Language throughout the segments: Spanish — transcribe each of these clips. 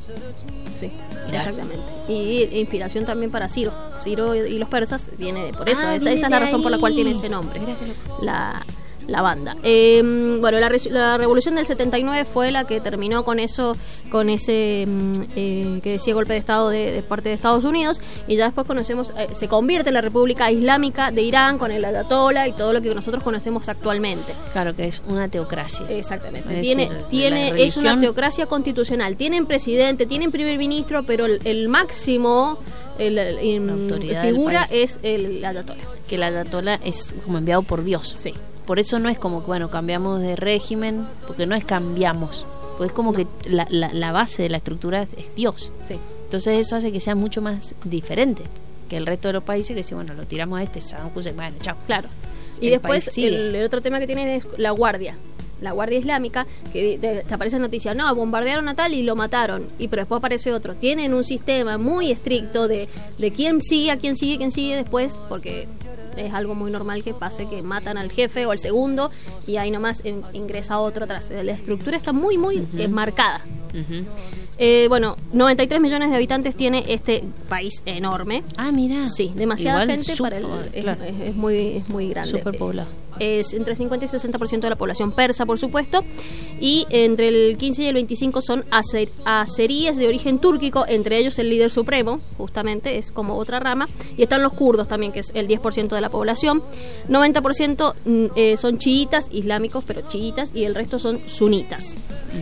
Sí, Mirá. exactamente. Y inspiración también para Ciro. Ciro y los persas viene por eso. Esa Viene es la de razón por la ahí. cual tiene ese nombre. Mirá qué loco. La banda. Bueno, la revolución del 79 fue la que terminó con eso, con ese que decía golpe de Estado de parte de Estados Unidos, y ya después conocemos, se convierte en la República Islámica de Irán con el ayatollah y todo lo que nosotros conocemos actualmente. Claro que es una teocracia. Exactamente. Es Tiene, decir, la es una religión- teocracia constitucional. Tienen presidente, tienen primer ministro, pero el máximo autoridad del figura país. es el ayatollah. Que el ayatollah es como enviado por Dios. Sí. Por eso no es como que, bueno, cambiamos de régimen, porque no es cambiamos, porque es como que la base de la estructura es Dios. Sí. Entonces eso hace que sea mucho más diferente que el resto de los países, que si, bueno, lo tiramos a este, Saddam Hussein, bueno, chao. Claro. Y El después país sigue. el otro tema que tienen es la Guardia Islámica, que te aparecen noticias, no, bombardearon a tal y lo mataron, pero después aparece otro. Tienen un sistema muy estricto de quién sigue, quién sigue después, porque es algo muy normal que pase, que matan al jefe o al segundo y ahí nomás ingresa otro atrás. La estructura está muy marcada. Ujú. Bueno, 93 millones de habitantes tiene este país enorme. Ah, mira. Sí, demasiada Igual, gente súper, para claro. es muy grande. Superpoblado. Es entre 50 y 60% de la población persa, por supuesto, y entre el 15 y el 25 son azeríes de origen túrquico, entre ellos el líder supremo, justamente, es como otra rama, y están los kurdos también, que es el 10% de la población. 90% son chiitas, islámicos, pero chiitas, y el resto son sunitas.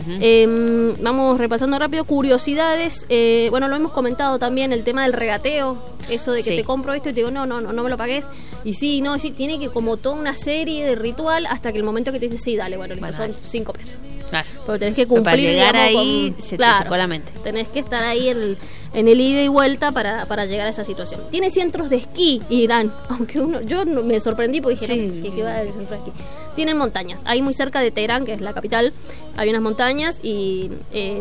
Vamos repasando rápido, curiosidades. Bueno, lo hemos comentado también, el tema del regateo, eso de que Sí. te compro esto y te digo, no me lo pagues, y sí, tiene que como toda una serie de ritual hasta que el momento que te dice, sí, dale, bueno, son 5 pesos. Claro. Pero tenés que Pero cumplir, para llegar digamos, ahí se te sacó la mente. Tenés que estar ahí en el ida y vuelta para llegar a esa situación. Tiene centros de esquí Irán, aunque yo me sorprendí porque dije, Sí. ¿qué va el centro de esquí? Tienen montañas, ahí muy cerca de Teherán, que es la capital, hay unas montañas y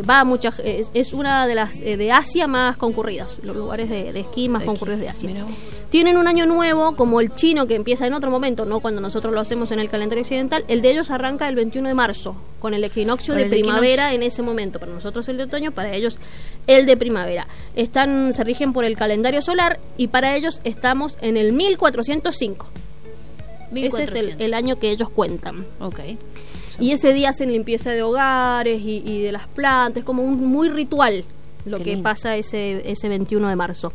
es una de las de Asia más concurridas, los lugares de esquí más concurridos de Asia. Mirá vos. Tienen un año nuevo, como el chino, que empieza en otro momento, no cuando nosotros lo hacemos en el calendario occidental. El de ellos arranca el 21 de marzo, con el equinoccio Con de el primavera equinoccio. en ese momento. Para nosotros el de otoño, para ellos el de primavera. Se rigen por el calendario solar y para ellos estamos en el 1405. Ese es el año que ellos cuentan. Ok. Y ese día hacen limpieza de hogares y de las plantas, como muy ritual lo Qué que lindo. pasa ese 21 de marzo.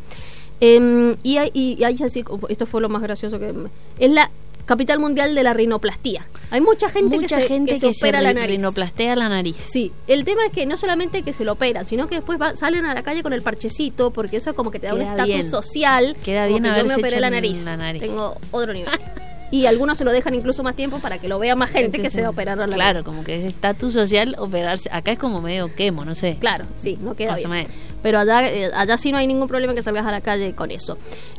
Y hay así, esto fue lo más gracioso que es la capital mundial de la rinoplastia. Hay mucha gente que se opera la nariz. Rinoplastea la nariz. Sí, el tema es que no solamente que se lo operan, sino que después salen a la calle con el parchecito, porque eso como que te da un Queda estatus bien. social. Queda como bien que yo haberse me operé hecho la en nariz. la nariz. Tengo otro nivel. Y algunos se lo dejan incluso más tiempo para que lo vea más gente que se operaron la Claro, nariz. como que es estatus social operarse. Acá es como medio quemo, no sé. Claro, sí, no queda Más o bien. menos. Pero allá sí no hay ningún problema que salgas a la calle con eso.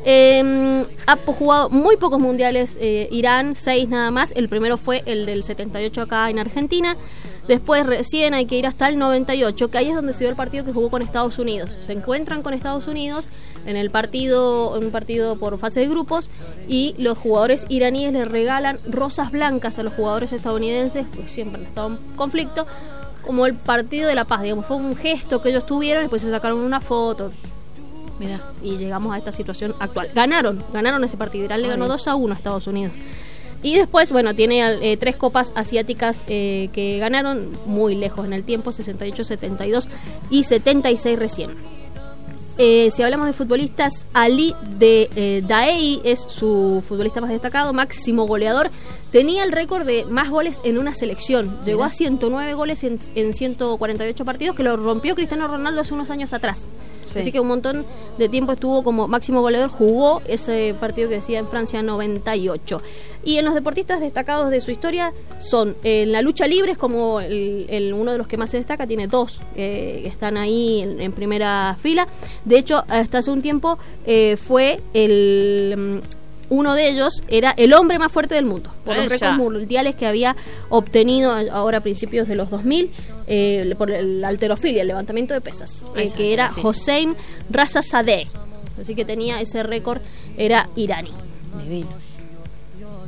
Ha jugado muy pocos mundiales Irán, 6 nada más. El primero fue el del 78 acá en Argentina. Después recién hay que ir hasta el 98, que ahí es donde se dio el partido que jugó con Estados Unidos. Se encuentran con Estados Unidos en un partido por fase de grupos, y los jugadores iraníes le regalan rosas blancas a los jugadores estadounidenses, pues siempre han estado en conflicto, como el partido de la paz, digamos, fue un gesto que ellos tuvieron, después se sacaron una foto. Mira. Y llegamos a esta situación actual. Ganaron ese partido. Irán le ganó 2-1 a Estados Unidos. Y después, bueno, tiene 3 copas asiáticas que ganaron muy lejos en el tiempo, 68, 72 y 76 recién. Si hablamos de futbolistas, Ali Daei es su futbolista más destacado, máximo goleador. Tenía el récord de más goles en una selección. Llegó a 109 goles en 148 partidos, que lo rompió Cristiano Ronaldo hace unos años atrás. Sí. Así que un montón de tiempo estuvo como máximo goleador, jugó ese partido que decía en Francia 98. Y en los deportistas destacados de su historia son en la lucha libre, es como uno de los que más se destaca, tiene 2 que están ahí en primera fila. De hecho, hasta hace un tiempo fue uno de ellos era el hombre más fuerte del mundo, por los récords mundiales que había obtenido ahora a principios de los 2000 por la halterofilia, el levantamiento de pesas, que era Hossein Razazadeh. Así que tenía ese récord, era iraní. Divino.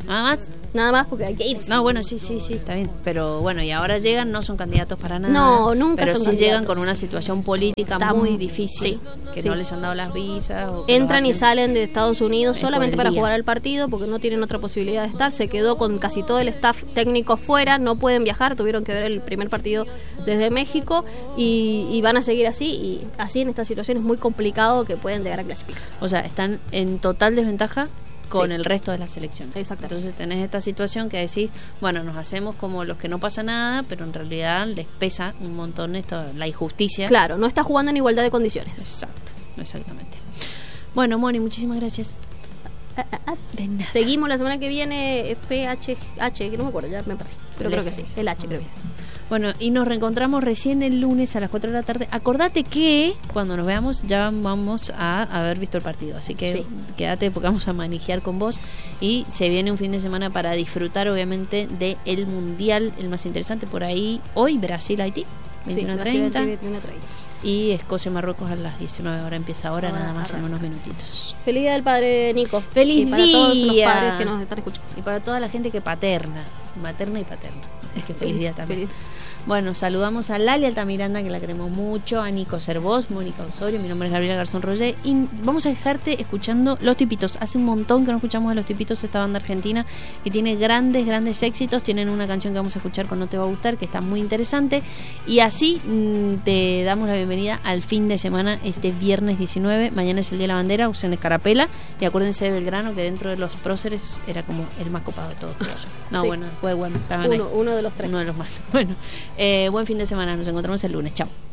Nada más, porque hay que irse. No, bueno, sí, está bien. Pero bueno, y ahora llegan, no son candidatos para nada. No, nunca pero son sí candidatos. llegan con una situación política muy difícil, no les han dado las visas. O entran y salen de Estados Unidos solamente para día. jugar al partido, porque no tienen otra posibilidad de estar. Se quedó con casi todo el staff técnico fuera, no pueden viajar, tuvieron que ver el primer partido desde México y van a seguir así, y así en esta situación es muy complicado que pueden llegar a clasificar. O sea, están en total desventaja con el resto de las selecciones. Exacto. Entonces tenés esta situación que decís, bueno, nos hacemos como los que no pasa nada, pero en realidad les pesa un montón la injusticia. Claro, no está jugando en igualdad de condiciones. Exacto, exactamente. Bueno, Moni, muchísimas gracias. Seguimos la semana que viene FHH, que no me acuerdo, ya me perdí, pero creo que sí, el H creo que es. Bueno, y nos reencontramos recién el lunes a las 4 de la tarde. Acordate que cuando nos veamos ya vamos a haber visto el partido, así que quédate porque vamos a manejar con vos, y se viene un fin de semana para disfrutar obviamente del Mundial, el más interesante por ahí. Hoy Brasil-Haití, 21:30. Y Escocia-Marruecos a las 19 horas. Empieza ahora nada más en unos minutitos. Feliz día del padre, Nico. Feliz día para todos los padres que nos están escuchando. Y para toda la gente que materna y paterna. Así que feliz día también. Feliz. Bueno, saludamos a Lali Altamiranda, que la queremos mucho, a Nico Cervós, Mónica Osorio, mi nombre es Gabriela Garzón Roger, y vamos a dejarte escuchando Los Tipitos. Hace un montón que no escuchamos a Los Tipitos, esta banda argentina que tiene grandes éxitos. Tienen una canción que vamos a escuchar con No Te Va a Gustar, que está muy interesante, y así te damos la bienvenida al fin de semana, este viernes 19. Mañana es el Día de la Bandera, usen escarapela, y acuérdense de Belgrano, que dentro de los próceres era como el más copado de todos. No, bueno, estaban uno de los tres. Uno de los más. Bueno, buen fin de semana, nos encontramos el lunes. Chao.